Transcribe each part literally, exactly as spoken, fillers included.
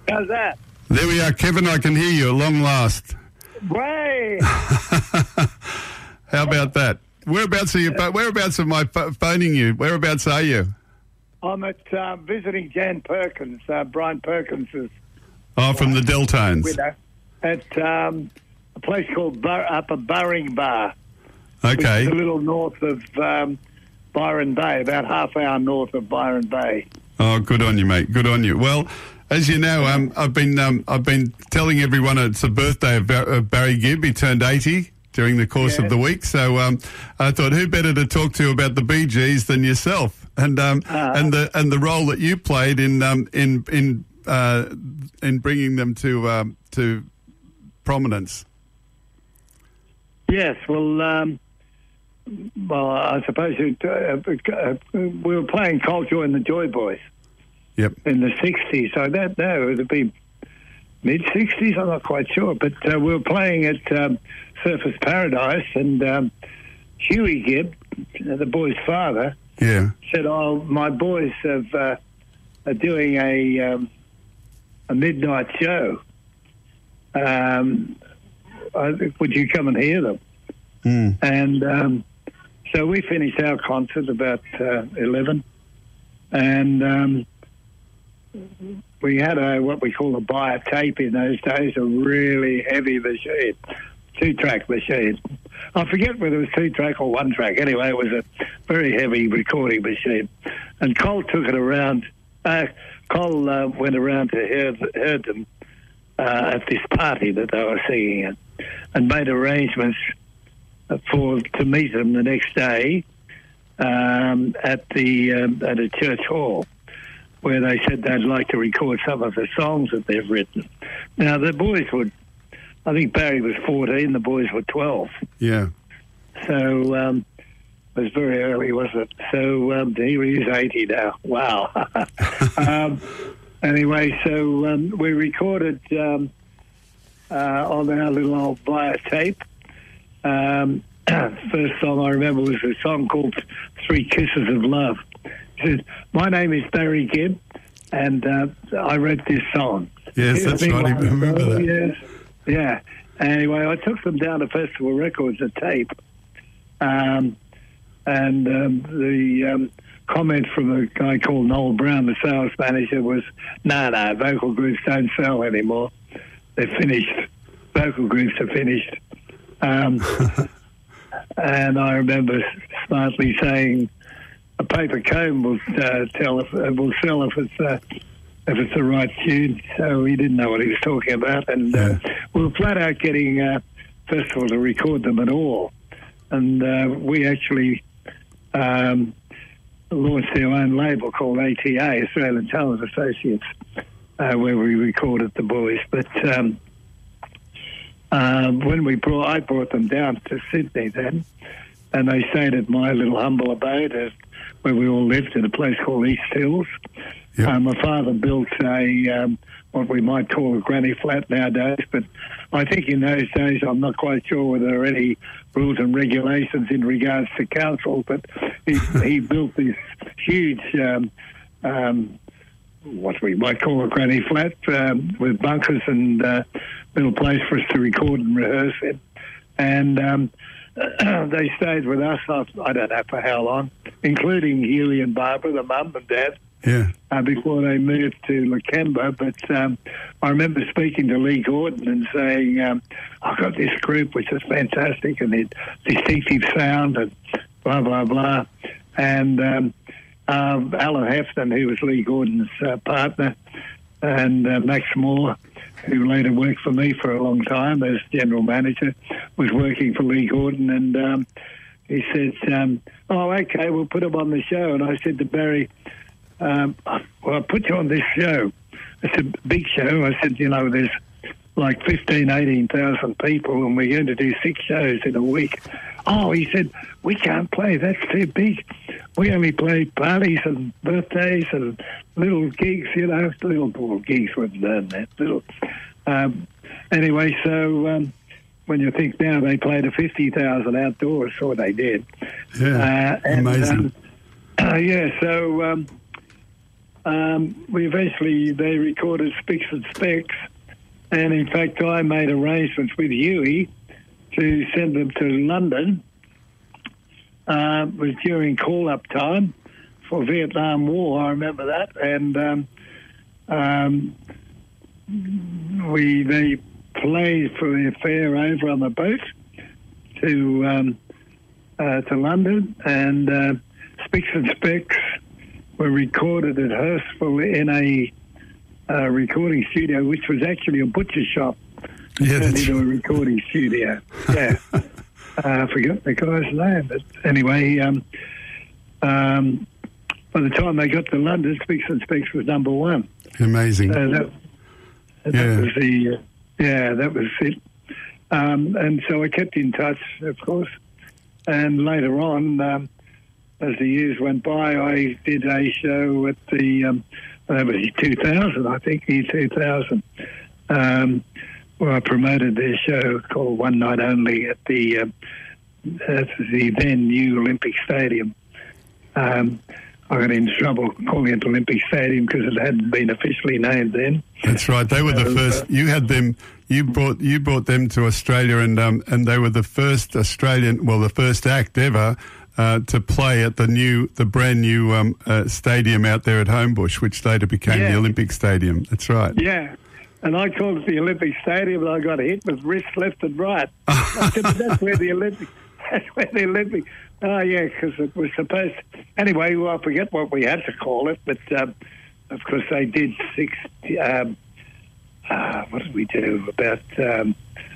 How's that? There we are, Kevin. I can hear you at long last. Great. How about that? Whereabouts are you? Whereabouts am I phoning you? Whereabouts are you? I'm at uh, visiting Jan Perkins, uh, Brian Perkins' Oh, from the Deltones. widow, at um, a place called Bur- Upper Burring Bar. Okay. Which is a little north of um, Byron Bay, about half hour north of Byron Bay. Oh, good on you, mate. Good on you. Well, as you know, um, I've been um, I've been telling everyone it's the birthday of, Bar- of Barry Gibb. He turned eighty during the course Yeah. of the week, so um, I thought, who better to talk to about the Bee Gees than yourself, and um, Uh-huh. and the and the role that you played in um, in in uh, in bringing them to um, to prominence. Yes, well, um, well, I suppose it, uh, uh, we were playing Culture and the Joy Boys Yep. in the sixties. So that no, it would be mid sixties. I'm not quite sure, but uh, we were playing at um, Surfers Paradise, and um, Huey Gibb, the boy's father, Yeah. said, "Oh, my boys have uh, are doing a um, a midnight show. Um, I think, would you come and hear them?" Mm. And um, so we finished our concert about uh, eleven, and um, we had a what we call a buyer tape in those days, a really heavy machine, two-track machine. I forget whether it was two-track or one-track. Anyway, it was a very heavy recording machine. And Cole took it around. Uh, Cole uh, went around to hear, heard them uh, at this party that they were singing at, and made arrangements for to meet them the next day um, at the um, at a church hall, where they said they'd like to record some of the songs that they've written. Now, the boys would, I think Barry was fourteen, the boys were twelve. Yeah. So um, it was very early, wasn't it? So um, here he is eighty now. Wow. um, anyway, so um, we recorded um, uh, on our little old via tape. Um, first song I remember was a song called Three Kisses of Love. He said, "My name is Barry Gibb, and uh, I wrote this song." Yes, that's right. I remember that. Yes, yeah. Anyway, I took them down to Festival Records at tape, um, and um, the um, comment from a guy called Noel Brown, the sales manager, was, "No, no, vocal groups don't sell anymore. They're finished. Vocal groups are finished." Um, and I remember smartly saying, "A paper comb will uh, tell if uh, will sell if it's uh, if it's the right tune." So he didn't know what he was talking about, and uh, we were flat out getting uh, Festival to record them at all. And uh, we actually um, launched our own label called A T A, Australian Talent Associates, uh, where we recorded the boys. But um, Um, when we brought, I brought them down to Sydney then, and they stayed at my little humble abode uh, where we all lived in a place called East Hills. Yep. Um, my father built a um, what we might call a granny flat nowadays, but I think in those days I'm not quite sure whether there are any rules and regulations in regards to council, but he, he built this huge um, um, what we might call a granny flat um, with bunkers and uh, little place for us to record and rehearse in. And um, they stayed with us, I don't know for how long, including Huey and Barbara, the mum and dad, Yeah. uh, before they moved to Lakemba. But um, I remember speaking to Lee Gordon and saying, um, I've got this group which is fantastic and it's distinctive sound and blah, blah, blah. And um, um, Alan Hefton, who was Lee Gordon's uh, partner, and uh, Max Moore, who later worked for me for a long time as general manager, was working for Lee Gordon, and um, he said, um, oh, okay, we'll put him on the show. And I said to Barry, um, well, I'll put you on this show. It's a big show. I said, you know, there's like fifteen, eighteen thousand people, and we're going to do six shows in a week. Oh, he said, we can't play. That's too big. We only play parties and birthdays and little gigs, you know. Little, little gigs wouldn't learn that. Little. Um, anyway, so um, when you think now they played a fifty thousand outdoors, or they did. Yeah, uh, and, amazing. Um, uh, yeah, so um, um, we eventually, they recorded Spicks and Specks. And in fact, I made arrangements with Huey to send them to London. Uh, it was during call-up time for Vietnam War, I remember that. And um, um, we they played for their fare over on the boat to um, uh, to London, and uh, Spicks and Specks were recorded at Hurstville in a uh, recording studio, which was actually a butcher shop. Yeah, turned that's into a recording studio. Yeah, uh, I forgot the guy's name, but anyway, um, um, by the time they got to London, Spicks and Specks was number one. amazing. So that, that Yeah. was the uh, yeah, that was it. Um, and so I kept in touch, of course. And later on, um, as the years went by, I did a show at the um, that was two thousand, I think, year two thousand. Um, where I promoted their show called One Night Only at the uh, at the then new Olympic Stadium. Um, I got in trouble calling it Olympic Stadium because it hadn't been officially named then. That's right. They were the So, first. uh, You had them. You brought you brought them to Australia, and um, and they were the first Australian, well, the first act ever uh, to play at the new, the brand new um, uh, stadium out there at Homebush, which later became Yeah. the Olympic Stadium. That's right. Yeah. And I called it the Olympic Stadium, and I got hit with wrists left and right. I said, that's where the Olympic, that's where the Olympic, oh yeah, because it was supposed, anyway, well, I forget what we had to call it, but um, of course they did six, um, uh, what did we do, about um,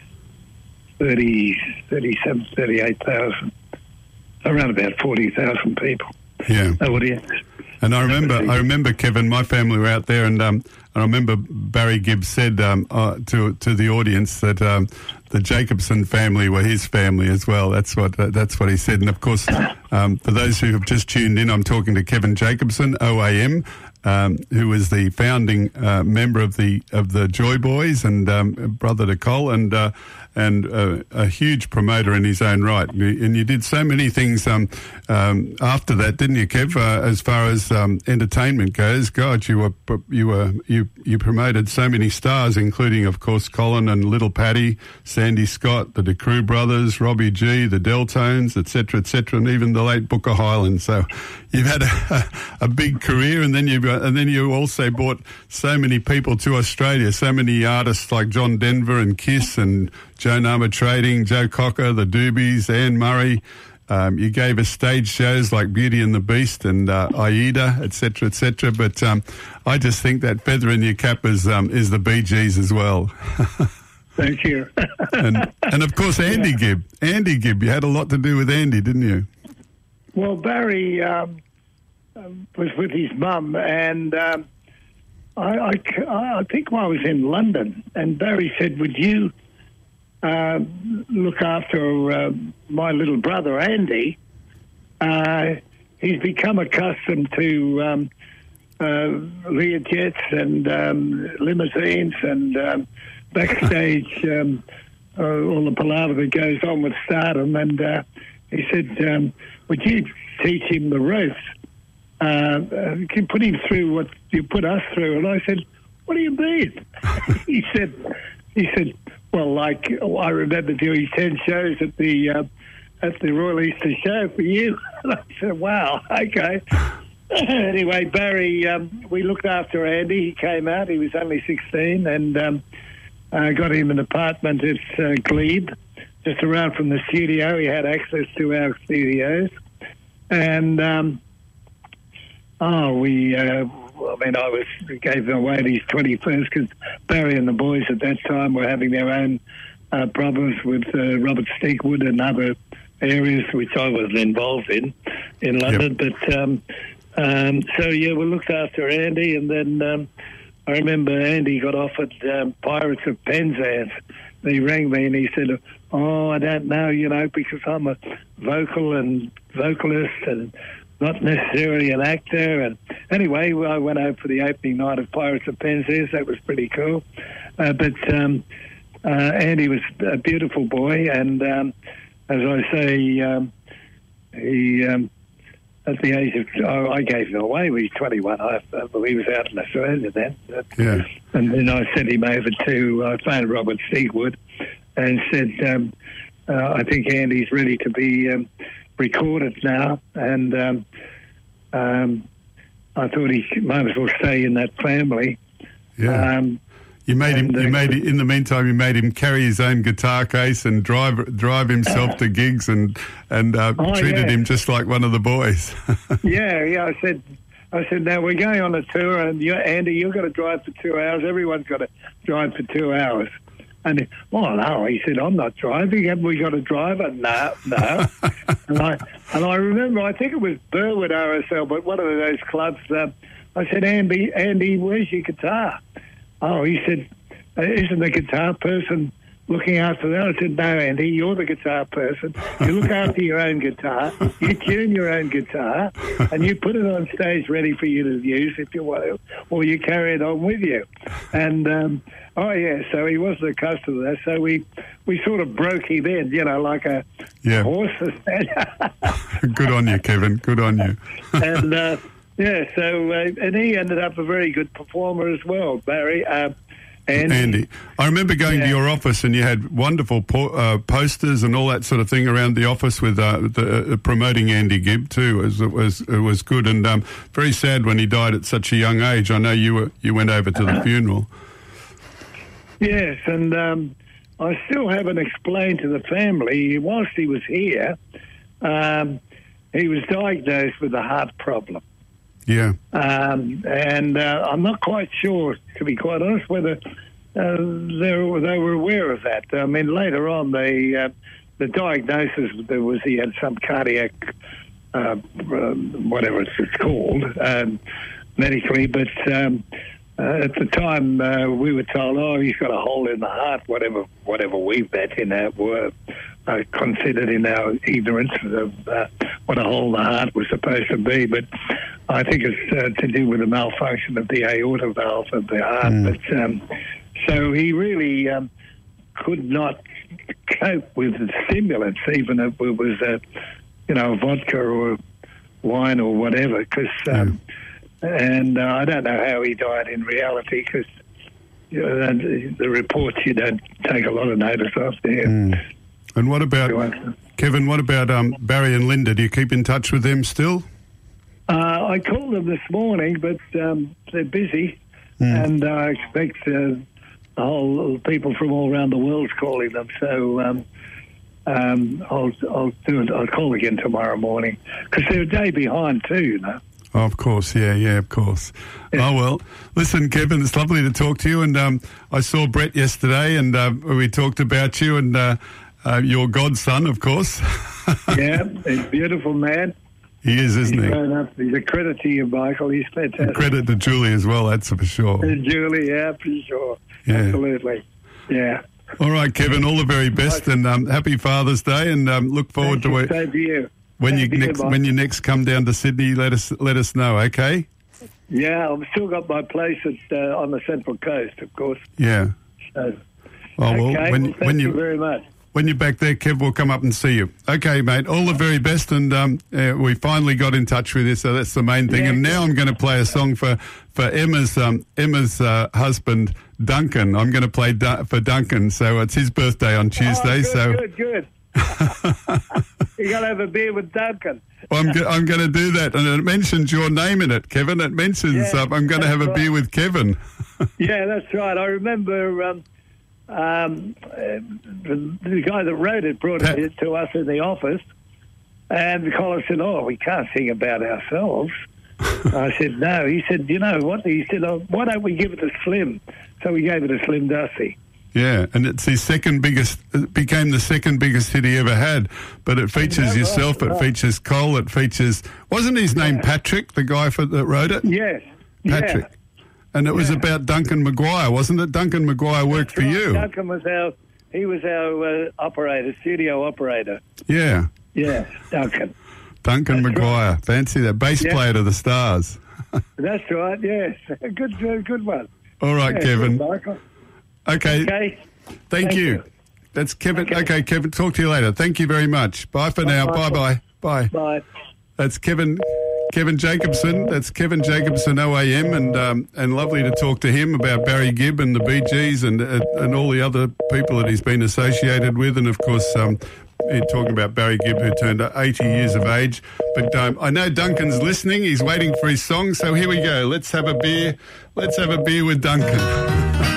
thirty, thirty-seven, thirty-eight thousand, around about forty thousand people. Yeah. Audience. And I remember, I remember, Kevin, my family were out there, and um, I remember Barry Gibb said um, uh, to to the audience that um, the Jacobson family were his family as well. That's what uh, that's what he said. And of course, um, for those who have just tuned in, I'm talking to Kevin Jacobson, O A M, um, who was the founding uh, member of the of the Joy Boys and um, brother to Cole, and uh, and uh, a huge promoter in his own right. And you did so many things um, um, after that, didn't you, Kev? Uh, as far as um, entertainment goes, God, you were you were you you promoted so many stars, including, of course, Colin and Little Paddy, Sandy Scott, the DeCrew brothers, Robbie G, the Deltones, et cetera, et cetera, and even the late Booker Hyland. So you've had a, a big career, and then you and then you also brought so many people to Australia, so many artists like John Denver and Kiss and Joan Armatrading, Joe Cocker, the Doobies, Anne Murray. Um, you gave us stage shows like Beauty and the Beast and uh, Aida, et cetera, et cetera. But um, I just think that feather in your cap is um, is the Bee Gees as well. Thank you. and and of course Andy Yeah. Gibb. Andy Gibb, you had a lot to do with Andy, didn't you? Well, Barry um, um, was with his mum, and um, I, I, I think I was in London, and Barry said, would you uh, look after uh, my little brother, Andy? Uh, he's become accustomed to um, uh, Learjets and um, limousines and um, backstage, um, uh, all the palaver that goes on with stardom, and uh, he said, um, would you teach him the ropes? Uh, uh, you put him through what you put us through. And I said, what do you mean? he said, he said, well, like, I remember doing ten shows at the uh, at the Royal Easter Show for you. And I said, wow, okay. Anyway, Barry, um, we looked after Andy. He came out. He was only sixteen, and um, uh, got him an apartment at uh, Glebe, just around from the studio. He had access to our studios. And, um, oh, we, uh, I mean, I was gave him away at his twenty-first because Barry and the boys at that time were having their own uh, problems with uh, Robert Stegwood and other areas which I was involved in, in London. Yep. But, um, um, so, yeah, we looked after Andy, and then um, I remember Andy got offered um, Pirates of Penzance. He rang me and he said, oh, I don't know, you know, because I'm a vocal and vocalist and not necessarily an actor. And anyway, I went over for the opening night of Pirates of Penzance. That was pretty cool. Uh, but um, uh, Andy was a beautiful boy, and um, as I say, um, he um, at the age of, oh, I gave him away. He was twenty-one. I, uh, well, he was out in Australia then. Yeah. And then I sent him over to, I phoned Robert Seawood and said, um, uh, I think Andy's ready to be um, recorded now. And um, um, I thought he might as well stay in that family. Yeah. Um, You made him. You made in the meantime. You made him carry his own guitar case and drive drive himself to gigs and and uh, oh, treated yeah. him just like one of the boys. yeah, yeah. I said, I said, now we're going on a tour, and you, Andy, you've got to drive for two hours. Everyone's got to drive for two hours. And he, well, no, he said, I'm not driving. Have we got a driver? No, no. and I and I remember, I think it was Burwood R S L, but one of those clubs. Uh, I said, Andy, Andy, where's your guitar? Oh, he said, isn't the guitar person looking after that? I said, no, Andy, you're the guitar person. You look after your own guitar, you tune your own guitar, and you put it on stage ready for you to use if you want to, or you carry it on with you. And, um, oh, yeah, so he wasn't accustomed to that. So we, we sort of broke him in, you know, like a yeah. horse. Good on you, Kevin. Good on you. and, uh, Yeah, so, uh, and he ended up a very good performer as well, Barry. Uh, Andy. Andy. I remember going yeah. to your office and you had wonderful po- uh, posters and all that sort of thing around the office with uh, the, uh, promoting Andy Gibb too. It was, it was, it was good and um, very sad when he died at such a young age. I know you were, you went over to the funeral. Yes, and um, I still haven't explained to the family, whilst he was here, um, he was diagnosed with a heart problem. Yeah. Um, and uh, I'm not quite sure, to be quite honest, whether uh, they, were, they were aware of that. I mean, later on, they, uh, the diagnosis there was he had some cardiac, uh, um, whatever it's called, um, medically, but um, uh, at the time uh, we were told, oh, he's got a hole in the heart, whatever whatever we bet in our were uh, considered in our ignorance of uh, what a hole in the heart was supposed to be. But I think it's uh, to do with the malfunction of the aorta valve of the heart. Mm. But um, so he really um, could not cope with the stimulants, even if it was a, you know, vodka or wine or whatever. Because um, mm. and uh, I don't know how he died in reality, because you know, the, the reports you don't take a lot of notice of there. Mm. And what about Kevin? What about um, Barry and Linda? Do you keep in touch with them still? Uh, I called them this morning, but um, they're busy, mm. and I expect uh, the whole people from all around the world's calling them. So um, um, I'll I'll do it. I'll call again tomorrow morning, because they're a day behind too, you know. Oh, of course, yeah, yeah, of course. Yeah. Oh well, listen, Kevin, it's lovely to talk to you. And um, I saw Brett yesterday, and uh, we talked about you and uh, uh, your godson, of course. Yeah, he's a beautiful man. He is, isn't he's he? Grown up. He's a credit to you, Michael. He's fantastic. A credit to Julie as well, that's for sure. And Julie, yeah, for sure. Yeah. Absolutely. Yeah. All right, Kevin, all the very best, and um, happy Father's Day, and um, look forward Thank to you. it. Same to you. When Same you to next you, when you next come down to Sydney, let us let us know, okay? Yeah, I've still got my place at uh, on the Central Coast, of course. Yeah. So, oh well, okay. when well, thank when you, you very much. When you're back there, Kev, we'll come up and see you. Okay, mate. All the very best, and um, uh, we finally got in touch with you, so that's the main thing. Yeah. And now I'm going to play a song for for Emma's um, Emma's uh, husband, Duncan. I'm going to play du- for Duncan, so it's his birthday on Tuesday. Oh, good, so good, good. You got to have a beer with Duncan. Well, I'm, go- I'm going to do that, and it mentions your name in it, Kevin. It mentions Yeah, uh, I'm going to have a right. beer with Kevin. Yeah, that's right. I remember um, um, uh, the, the guy that wrote it brought Pat- it to us in the office, and the caller said, "Oh, we can't sing about ourselves." I said, "No." He said, "You know what?" He said, oh, "Why don't we give it to Slim?" So we gave it to Slim Dusty. Yeah, and it's his second biggest, it became the second biggest hit he ever had. But it features right, yourself, it right. features Cole, it features, wasn't his name Yeah. Patrick, the guy for, that wrote it? Yes. Patrick. Yeah. And it was Yeah. about Duncan Maguire, wasn't it? Duncan Maguire worked That's for right. you. Duncan was our, he was our uh, operator, studio operator. Yeah, Yeah, Duncan. Duncan That's Maguire. Fancy that. Bass Yeah. player to the Stars. That's right, yes. Good, uh, good one. All right, Yeah, Kevin. good, Michael. Okay. Okay. Thank, Thank you. you. That's Kevin. Okay. Okay. Kevin, talk to you later. Thank you very much. Bye for now. Bye, Bye-bye. Bye. Bye. That's Kevin Kevin Jacobson. That's Kevin Jacobson O A M, and um, and lovely to talk to him about Barry Gibb and the Bee Gees and uh, and all the other people that he's been associated with, and of course um, talking about Barry Gibb, who turned eighty years of age. But um, I know Duncan's listening. He's waiting for his song, so here we go. Let's have a beer. Let's have a beer with Duncan.